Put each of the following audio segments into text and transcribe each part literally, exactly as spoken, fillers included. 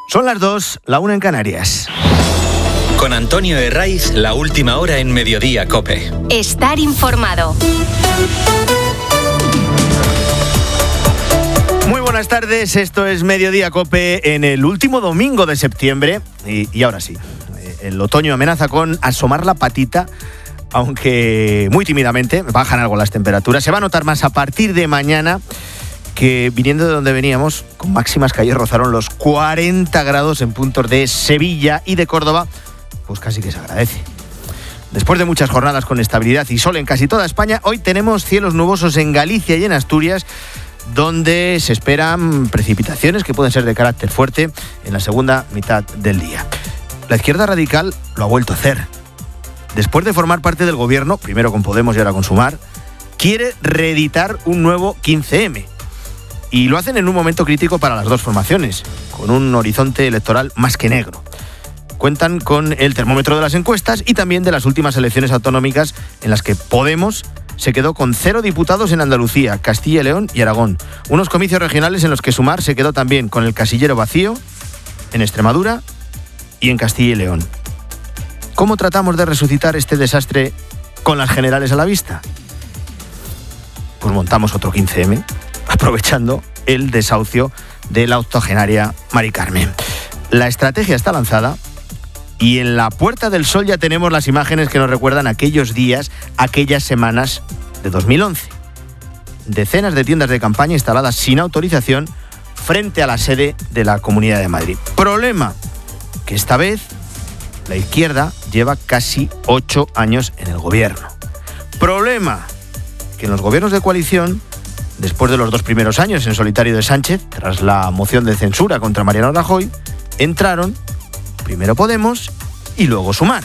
Son las dos, la una en Canarias. Con Antonio Herraiz, la última hora en Mediodía COPE. Estar informado. Muy buenas tardes, esto es Mediodía COPE en el último domingo de septiembre. Y, y ahora sí, el otoño amenaza con asomar la patita, aunque muy tímidamente, bajan algo las temperaturas. Se va a notar más a partir de mañana, que viniendo de donde veníamos, con máximas que ayer rozaron los cuarenta grados en puntos de Sevilla y de Córdoba, pues casi que se agradece. Después de muchas jornadas con estabilidad y sol en casi toda España, hoy tenemos cielos nubosos en Galicia y en Asturias, donde se esperan precipitaciones que pueden ser de carácter fuerte en la segunda mitad del día. La izquierda radical lo ha vuelto a hacer. Después de formar parte del gobierno, primero con Podemos y ahora con Sumar, quiere reeditar un nuevo quince eme. Y lo hacen en un momento crítico para las dos formaciones, con un horizonte electoral más que negro. Cuentan con el termómetro de las encuestas y también de las últimas elecciones autonómicas, en las que Podemos se quedó con cero diputados en Andalucía, Castilla y León y Aragón. Unos comicios regionales en los que Sumar se quedó también con el casillero vacío en Extremadura y en Castilla y León. ¿Cómo tratamos de resucitar este desastre con las generales a la vista? Pues montamos otro quince eme, aprovechando el desahucio de la octogenaria Mari Carmen. La estrategia está lanzada y en la Puerta del Sol ya tenemos las imágenes que nos recuerdan aquellos días, aquellas semanas de dos mil once. Decenas de tiendas de campaña instaladas sin autorización frente a la sede de la Comunidad de Madrid. Problema, que esta vez la izquierda lleva casi ocho años en el gobierno. Problema, que en los gobiernos de coalición, después de los dos primeros años en solitario de Sánchez, tras la moción de censura contra Mariano Rajoy, entraron primero Podemos y luego Sumar.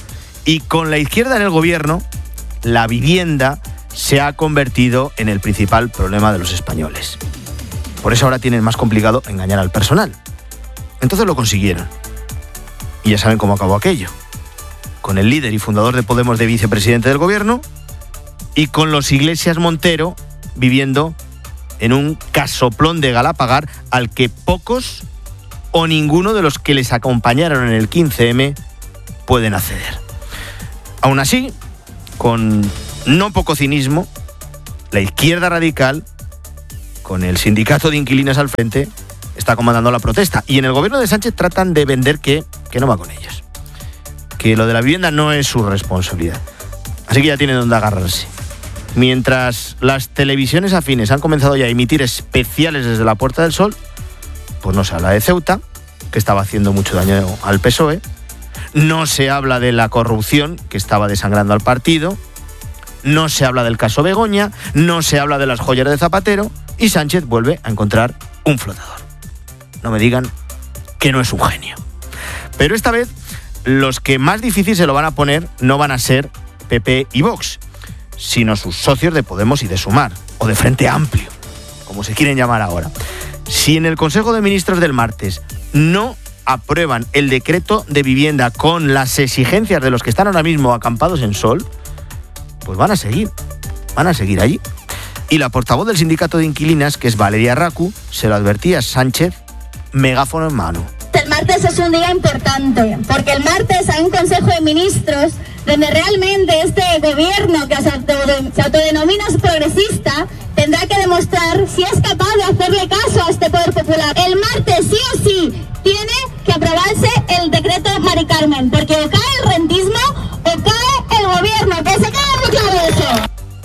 Y con la izquierda en el gobierno, la vivienda se ha convertido en el principal problema de los españoles. Por eso ahora tienen más complicado engañar al personal. Entonces lo consiguieron. Y ya saben cómo acabó aquello. Con el líder y fundador de Podemos de vicepresidente del gobierno y con los Iglesias Montero viviendo en un casoplón de Galapagar al que pocos o ninguno de los que les acompañaron en el quince eme pueden acceder. Aún así, con no poco cinismo, la izquierda radical, con el sindicato de inquilinos al frente, está comandando la protesta. Y en el gobierno de Sánchez tratan de vender que, que no va con ellos. Que lo de la vivienda no es su responsabilidad. Así que ya tienen donde agarrarse. Mientras las televisiones afines han comenzado ya a emitir especiales desde la Puerta del Sol, pues no se habla de Ceuta, que estaba haciendo mucho daño al P S O E, no se habla de la corrupción que estaba desangrando al partido, no se habla del caso Begoña, no se habla de las joyas de Zapatero, y Sánchez vuelve a encontrar un flotador. No me digan que no es un genio. Pero esta vez los que más difícil se lo van a poner no van a ser P P y Vox, sino sus socios de Podemos y de Sumar, o de Frente Amplio, como se quieren llamar ahora. Si en el Consejo de Ministros del martes no aprueban el decreto de vivienda con las exigencias de los que están ahora mismo acampados en Sol, pues van a seguir, van a seguir allí. Y la portavoz del sindicato de inquilinas, que es Valeria Racu, se lo advertía a Sánchez, megáfono en mano. El martes es un día importante, porque el martes hay un Consejo de Ministros donde realmente este gobierno que se autodenomina progresista tendrá que demostrar si es capaz de hacerle caso a este poder popular. El martes sí o sí tiene que aprobarse el decreto Mari Carmen, porque o cae el rentismo o cae el gobierno, que se quede muy claro eso.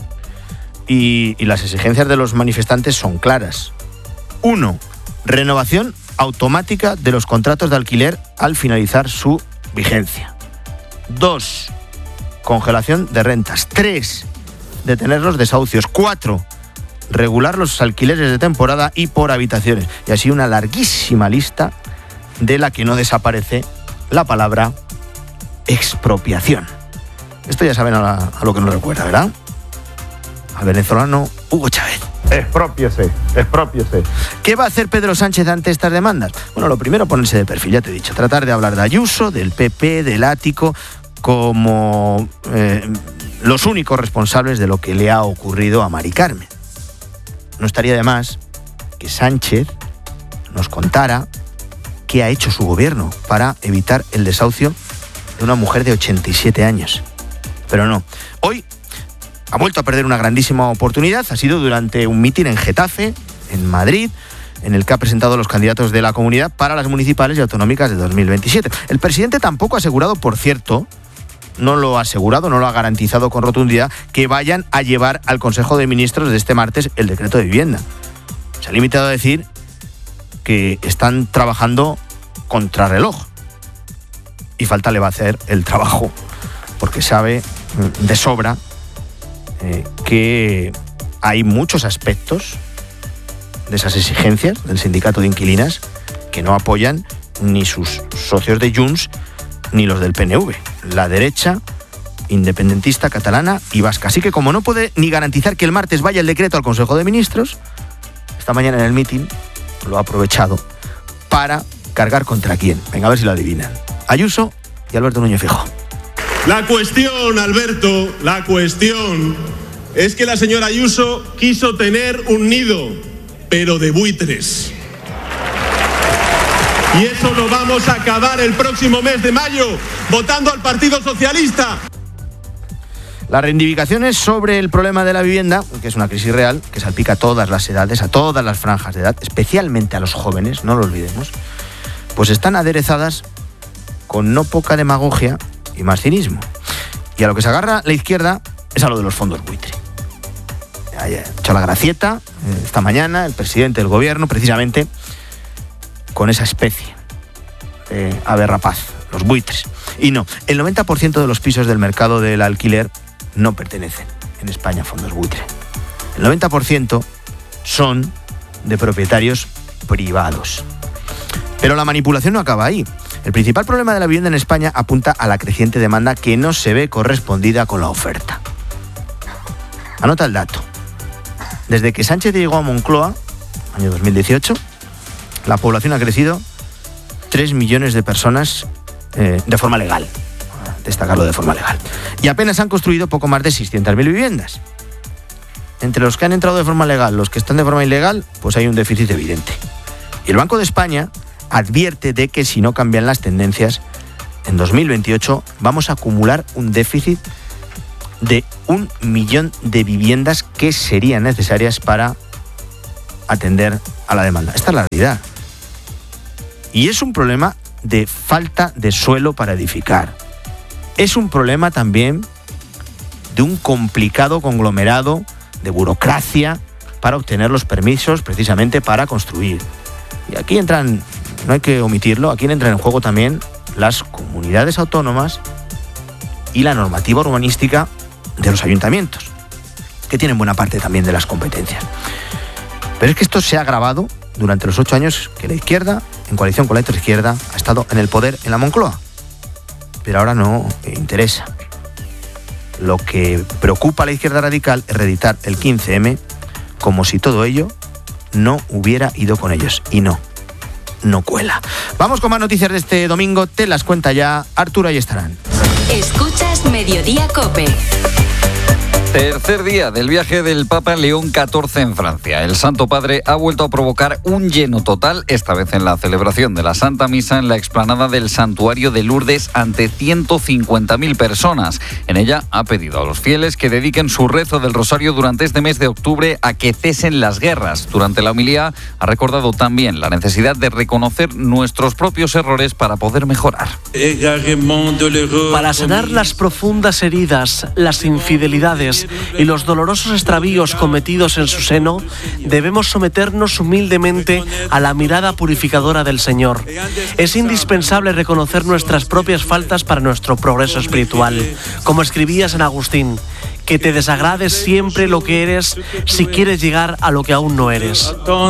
Y, y las exigencias de los manifestantes son claras. Uno, renovación automática de los contratos de alquiler al finalizar su vigencia. Dos, congelación de rentas. Tres, detener los desahucios. Cuatro, regular los alquileres de temporada y por habitaciones. Y así una larguísima lista de la que no desaparece la palabra expropiación. Esto ya saben a, la, a lo que nos recuerda, ¿verdad? Al venezolano Hugo Chávez. Exprópiese, exprópiese. ¿Qué va a hacer Pedro Sánchez ante estas demandas? Bueno, lo primero, ponerse de perfil, ya te he dicho. Tratar de hablar de Ayuso, del P P, del Ático, como eh, los únicos responsables de lo que le ha ocurrido a Mari Carmen. No estaría de más que Sánchez nos contara qué ha hecho su gobierno para evitar el desahucio de una mujer de ochenta y siete años. Pero no. Hoy ha vuelto a perder una grandísima oportunidad. Ha sido durante un mitin en Getafe, en Madrid, en el que ha presentado los candidatos de la comunidad para las municipales y autonómicas de dos mil veintisiete. El presidente tampoco ha asegurado, por cierto, no lo ha asegurado, no lo ha garantizado con rotundidad, que vayan a llevar al Consejo de Ministros de este martes el decreto de vivienda. Se ha limitado a decir que están trabajando contrarreloj. Y falta le va a hacer el trabajo, porque sabe de sobra eh, que hay muchos aspectos de esas exigencias del sindicato de inquilinas que no apoyan ni sus socios de Junts ni los del P N V, la derecha independentista catalana y vasca. Así que como no puede ni garantizar que el martes vaya el decreto al Consejo de Ministros, esta mañana en el mitin lo ha aprovechado para cargar contra quién. Venga, a ver si lo adivinan. Ayuso y Alberto Núñez Feijóo. La cuestión, Alberto, la cuestión es que la señora Ayuso quiso tener un nido, pero de buitres. Y eso lo vamos a acabar el próximo mes de mayo, votando al Partido Socialista. Las reivindicaciones sobre el problema de la vivienda, que es una crisis real, que salpica a todas las edades, a todas las franjas de edad, especialmente a los jóvenes, no lo olvidemos, pues están aderezadas con no poca demagogia y más cinismo. Y a lo que se agarra la izquierda es a lo de los fondos buitre. Ha hecho la gracieta esta mañana el presidente del gobierno, precisamente con esa especie de ave rapaz, los buitres. Y no, el noventa por ciento de los pisos del mercado del alquiler no pertenecen en España a fondos buitre. El noventa por ciento son de propietarios privados. Pero la manipulación no acaba ahí. El principal problema de la vivienda en España apunta a la creciente demanda que no se ve correspondida con la oferta. Anota el dato. Desde que Sánchez llegó a Moncloa, año dos mil dieciocho, la población ha crecido tres millones de personas eh, de forma legal. Destacarlo de forma legal. Y apenas han construido poco más de seiscientas mil viviendas. Entre los que han entrado de forma legal, los que están de forma ilegal, pues hay un déficit evidente. Y el Banco de España advierte de que si no cambian las tendencias, en dos mil veintiocho vamos a acumular un déficit de un millón de viviendas que serían necesarias para atender a la demanda. Esta es la realidad. Y es un problema de falta de suelo para edificar. Es un problema también de un complicado conglomerado de burocracia para obtener los permisos precisamente para construir. Y aquí entran, no hay que omitirlo, aquí entran en juego también las comunidades autónomas y la normativa urbanística de los ayuntamientos, que tienen buena parte también de las competencias. Pero es que esto se ha agravado durante los ocho años que la izquierda, en coalición con la izquierda, ha estado en el poder en la Moncloa. Pero ahora no interesa. Lo que preocupa a la izquierda radical es reeditar el quince eme como si todo ello no hubiera ido con ellos. Y no, no cuela. Vamos con más noticias de este domingo. Te las cuenta ya Arturo Ayestarán. Escuchas Mediodía COPE. Tercer día del viaje del Papa León catorce en Francia. El Santo Padre ha vuelto a provocar un lleno total, esta vez en la celebración de la Santa Misa en la explanada del Santuario de Lourdes ante ciento cincuenta mil personas. En ella ha pedido a los fieles que dediquen su rezo del rosario durante este mes de octubre a que cesen las guerras. Durante la homilía ha recordado también la necesidad de reconocer nuestros propios errores para poder mejorar. Para sanar las profundas heridas, las infidelidades y los dolorosos extravíos cometidos en su seno, debemos someternos humildemente a la mirada purificadora del Señor. Es indispensable reconocer nuestras propias faltas para nuestro progreso espiritual. Como escribía San Agustín, que te desagrade siempre lo que eres si quieres llegar a lo que aún no eres.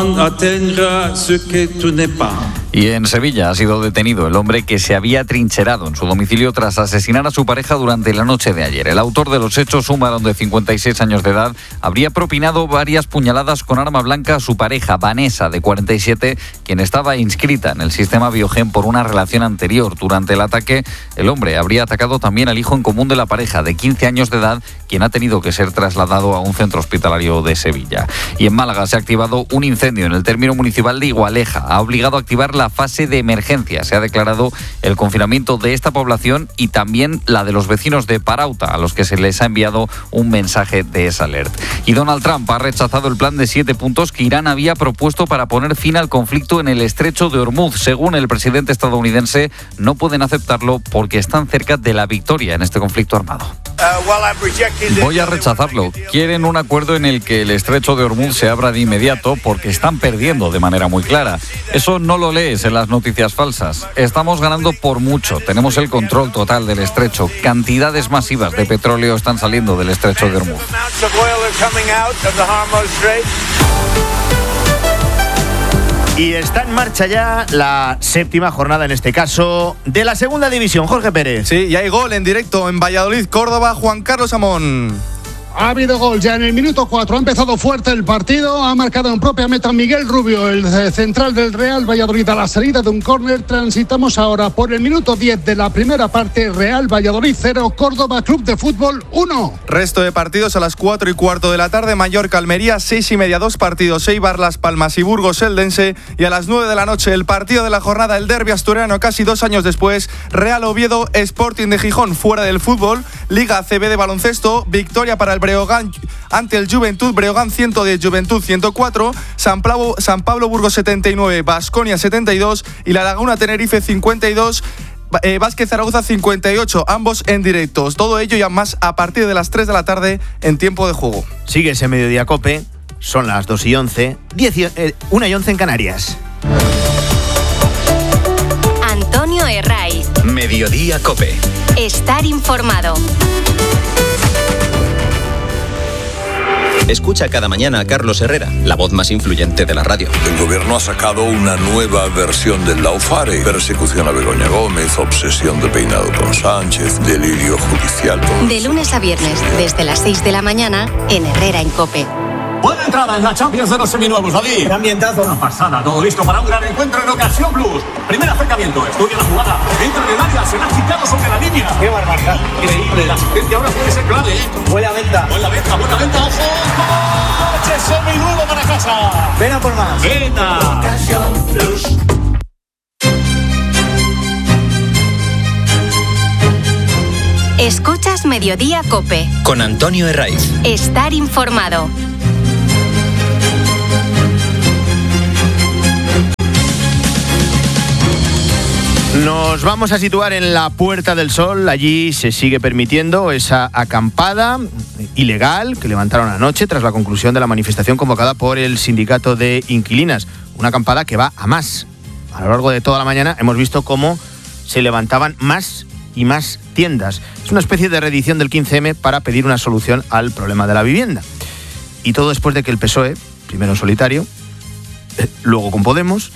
Y en Sevilla ha sido detenido el hombre que se había trincherado en su domicilio tras asesinar a su pareja durante la noche de ayer. El autor de los hechos, un varón de cincuenta y seis años de edad, habría propinado varias puñaladas con arma blanca a su pareja, Vanessa, de cuarenta y siete, quien estaba inscrita en el sistema Biogen por una relación anterior. Durante el ataque, el hombre habría atacado también al hijo en común de la pareja, de quince años de edad, quien ha tenido que ser trasladado a un centro hospitalario de Sevilla. Y en Málaga se ha activado un incendio en el término municipal de Igualeja. Ha obligado a activar la la fase de emergencia. Se ha declarado el confinamiento de esta población y también la de los vecinos de Parauta, a los que se les ha enviado un mensaje de esa alert. Y Donald Trump ha rechazado el plan de siete puntos que Irán había propuesto para poner fin al conflicto en el estrecho de Hormuz. Según el presidente estadounidense, no pueden aceptarlo porque están cerca de la victoria en este conflicto armado. Voy a rechazarlo. Quieren un acuerdo en el que el estrecho de Hormuz se abra de inmediato porque están perdiendo de manera muy clara. Eso no lo lees en las noticias falsas. Estamos ganando por mucho. Tenemos el control total del estrecho. Cantidades masivas de petróleo están saliendo del estrecho de Hormuz. Y está en marcha ya la séptima jornada, en este caso, de la segunda división. Jorge Pérez. Sí, y hay gol en directo en Valladolid, Córdoba, Juan Carlos Amón. Ha habido gol ya en el minuto cuatro, ha empezado fuerte el partido, ha marcado en propia meta Miguel Rubio, el central del Real Valladolid, a la salida de un córner. Transitamos ahora por el minuto diez de la primera parte. Real Valladolid cero, Córdoba Club de Fútbol uno. Resto de partidos a las cuatro y cuarto de la tarde, Mallorca Almería, seis y media, dos partidos, Eibar Las Palmas y Burgos Eldense, y a las nueve de la noche el partido de la jornada, el derbi asturiano, casi dos años después, Real Oviedo Sporting de Gijón. Fuera del fútbol, Liga A C B de baloncesto, victoria para el Breogán ante el Juventud, Breogán ciento diez, Juventud ciento cuatro, San Pablo, San Pablo Burgos setenta y nueve, Baskonia setenta y dos y La Laguna Tenerife cincuenta y dos, eh, Vázquez Zaragoza cincuenta y ocho, ambos en directos. Todo ello y más a partir de las tres de la tarde en tiempo de juego. Sigue ese Mediodía Cope, son las dos y once, una y once en Canarias. Antonio Herraiz. Mediodía Cope. Estar informado. Escucha cada mañana a Carlos Herrera, la voz más influyente de la radio. El gobierno ha sacado una nueva versión del Laufare. Persecución a Begoña Gómez, obsesión de peinado con Sánchez, delirio judicial. De lunes a viernes, desde las seis de la mañana, en Herrera en COPE. Buena entrada en la Champions de los seminuevos, David. Ambientazo. Una pasada, todo listo para un gran encuentro en Ocasión Plus. Primer acercamiento, estudia la jugada. Entra en el área, se la ha quitado sobre la línea. Qué barbaridad. Increíble. La asistencia ahora puede ser clave, ¿eh? Buena venta. Buena venta, buena venta. ¡Ojo! ¡Coche seminuevo para casa! Ven a por más. Venta. Ocasión Plus. Escuchas Mediodía Cope. Con Antonio Herraiz. Estar informado. Nos vamos a situar en la Puerta del Sol. Allí se sigue permitiendo esa acampada ilegal que levantaron anoche tras la conclusión de la manifestación convocada por el sindicato de inquilinas. Una acampada que va a más. A lo largo de toda la mañana hemos visto cómo se levantaban más y más tiendas. Es una especie de reedición del quince eme para pedir una solución al problema de la vivienda. Y todo después de que el P S O E, primero en solitario, luego con Podemos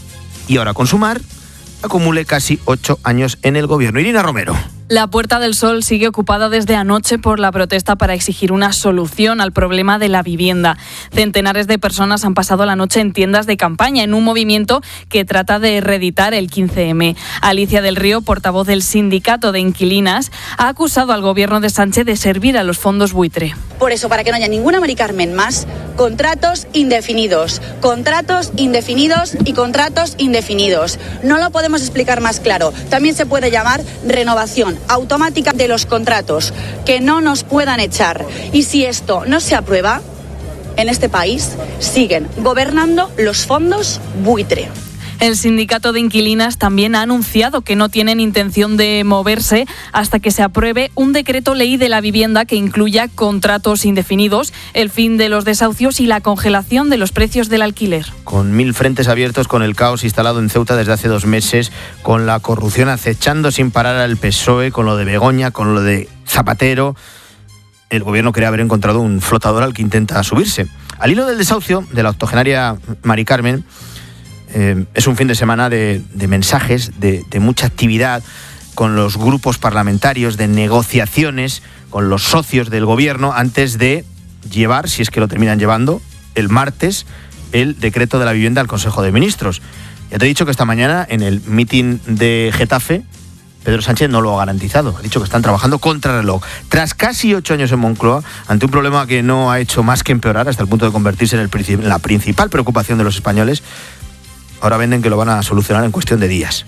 y ahora con Sumar, acumule casi ocho años en el gobierno. Irina Romero. La Puerta del Sol sigue ocupada desde anoche por la protesta para exigir una solución al problema de la vivienda. Centenares de personas han pasado la noche en tiendas de campaña en un movimiento que trata de reeditar el quince eme. Alicia del Río, portavoz del sindicato de inquilinas, ha acusado al gobierno de Sánchez de servir a los fondos buitre. Por eso, para que no haya ninguna Mari Carmen más, contratos indefinidos, contratos indefinidos y contratos indefinidos. No lo podemos explicar más claro. También se puede llamar renovación automática de los contratos, que no nos puedan echar. Y si esto no se aprueba, en este país siguen gobernando los fondos buitre. El sindicato de inquilinas también ha anunciado que no tienen intención de moverse hasta que se apruebe un decreto ley de la vivienda que incluya contratos indefinidos, el fin de los desahucios y la congelación de los precios del alquiler. Con mil frentes abiertos, con el caos instalado en Ceuta desde hace dos meses, con la corrupción acechando sin parar al P S O E, con lo de Begoña, con lo de Zapatero, el gobierno cree haber encontrado un flotador al que intenta subirse. Al hilo del desahucio de la octogenaria Mari Carmen, Eh, es un fin de semana de, de mensajes, de, de mucha actividad con los grupos parlamentarios, de negociaciones con los socios del gobierno antes de llevar, si es que lo terminan llevando, el martes, el decreto de la vivienda al Consejo de Ministros. Ya te he dicho que esta mañana en el mitin de Getafe, Pedro Sánchez no lo ha garantizado. Ha dicho que están trabajando contra reloj. Tras casi ocho años en Moncloa, ante un problema que no ha hecho más que empeorar hasta el punto de convertirse en, el, en la principal preocupación de los españoles, ahora venden que lo van a solucionar en cuestión de días.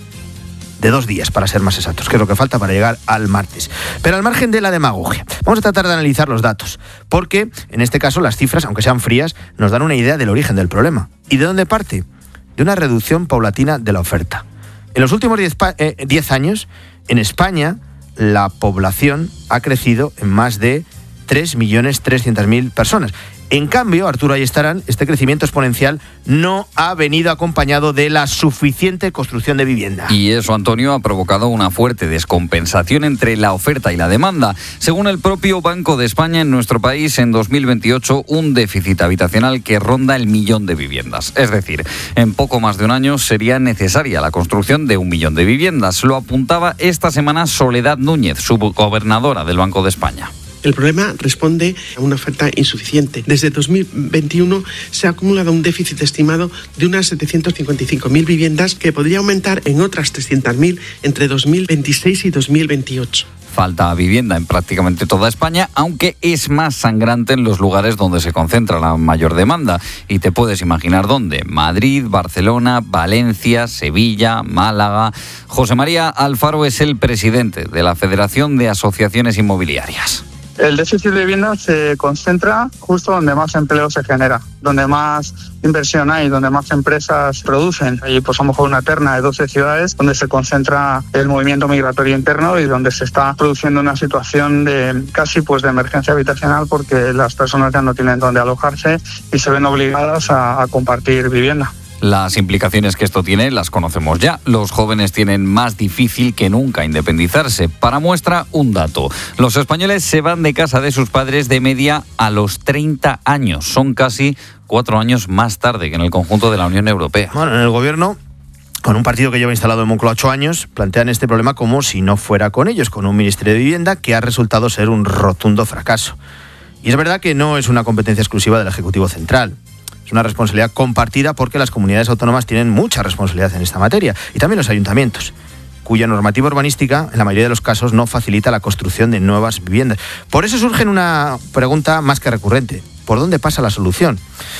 De dos días, para ser más exactos, que es lo que falta para llegar al martes. Pero al margen de la demagogia, vamos a tratar de analizar los datos, porque en este caso las cifras, aunque sean frías, nos dan una idea del origen del problema. ¿Y de dónde parte? De una reducción paulatina de la oferta. En los últimos diez años, en España, la población ha crecido en más de tres millones trescientas mil personas. En cambio, Arturo Ayestarán, este crecimiento exponencial no ha venido acompañado de la suficiente construcción de vivienda. Y eso, Antonio, ha provocado una fuerte descompensación entre la oferta y la demanda. Según el propio Banco de España, en nuestro país, en dos mil veintiocho, un déficit habitacional que ronda el millón de viviendas. Es decir, en poco más de un año sería necesaria la construcción de un millón de viviendas. Lo apuntaba esta semana Soledad Núñez, subgobernadora del Banco de España. El problema responde a una oferta insuficiente. Desde dos mil veintiuno se ha acumulado un déficit estimado de unas setecientas cincuenta y cinco mil viviendas que podría aumentar en otras trescientas mil entre dos mil veintiséis y dos mil veintiocho. Falta vivienda en prácticamente toda España, aunque es más sangrante en los lugares donde se concentra la mayor demanda. Y te puedes imaginar dónde: Madrid, Barcelona, Valencia, Sevilla, Málaga. José María Alfaro es el presidente de la Federación de Asociaciones Inmobiliarias. El déficit de vivienda se concentra justo donde más empleo se genera, donde más inversión hay, donde más empresas producen. Y pues a lo mejor una terna de doce ciudades donde se concentra el movimiento migratorio interno y donde se está produciendo una situación de casi pues de emergencia habitacional, porque las personas ya no tienen dónde alojarse y se ven obligadas a, a compartir vivienda. Las implicaciones que esto tiene las conocemos ya. Los jóvenes tienen más difícil que nunca independizarse. Para muestra, un dato. Los españoles se van de casa de sus padres de media a los treinta años. Son casi cuatro años más tarde que en el conjunto de la Unión Europea. Bueno, en el gobierno, con un partido que lleva instalado en Moncloa ocho años, plantean este problema como si no fuera con ellos, con un Ministerio de Vivienda que ha resultado ser un rotundo fracaso. Y es verdad que no es una competencia exclusiva del Ejecutivo Central. Es una responsabilidad compartida porque las comunidades autónomas tienen mucha responsabilidad en esta materia, y también los ayuntamientos, cuya normativa urbanística en la mayoría de los casos no facilita la construcción de nuevas viviendas. Por eso surge una pregunta más que recurrente: ¿por dónde pasa la solución?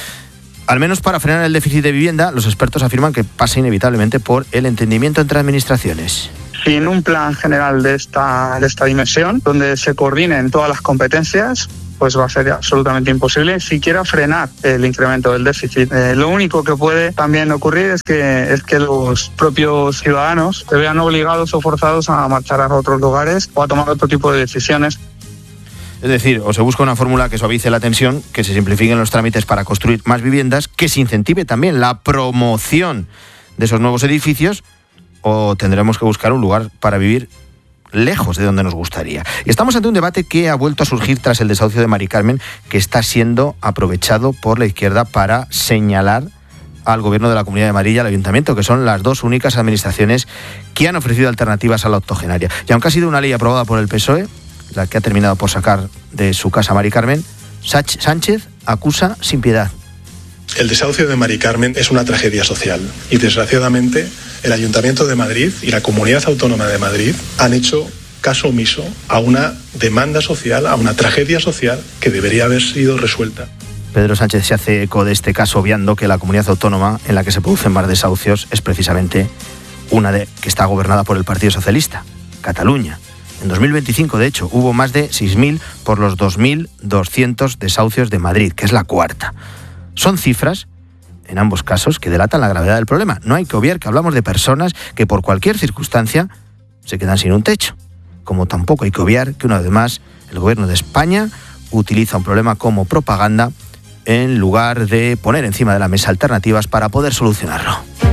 Al menos para frenar el déficit de vivienda, los expertos afirman que pasa inevitablemente por el entendimiento entre administraciones. Sin un plan general de esta, de esta dimensión, donde se coordinen todas las competencias, pues va a ser absolutamente imposible siquiera frenar el incremento del déficit. Eh, lo único que puede también ocurrir es que, es que los propios ciudadanos se vean obligados o forzados a marchar a otros lugares o a tomar otro tipo de decisiones. Es decir, o se busca una fórmula que suavice la tensión, que se simplifiquen los trámites para construir más viviendas, que se incentive también la promoción de esos nuevos edificios, o tendremos que buscar un lugar para vivir lejos de donde nos gustaría. Y estamos ante un debate que ha vuelto a surgir tras el desahucio de Mari Carmen, que está siendo aprovechado por la izquierda para señalar al Gobierno de la Comunidad de Madrid y al Ayuntamiento, que son las dos únicas administraciones que han ofrecido alternativas a la octogenaria. Y aunque ha sido una ley aprobada por el P S O E, la que ha terminado por sacar de su casa a Mari Carmen, Sánchez acusa sin piedad. El desahucio de Mari Carmen es una tragedia social y, desgraciadamente, el Ayuntamiento de Madrid y la Comunidad Autónoma de Madrid han hecho caso omiso a una demanda social, a una tragedia social que debería haber sido resuelta. Pedro Sánchez se hace eco de este caso, obviando que la comunidad autónoma en la que se producen más desahucios es precisamente una de que está gobernada por el Partido Socialista, Cataluña. En dos mil veinticinco, de hecho, hubo más de seis mil por los dos mil doscientos desahucios de Madrid, que es la cuarta. Son cifras, en ambos casos, que delatan la gravedad del problema. No hay que obviar que hablamos de personas que por cualquier circunstancia se quedan sin un techo. Como tampoco hay que obviar que una vez más el Gobierno de España utiliza un problema como propaganda en lugar de poner encima de la mesa alternativas para poder solucionarlo.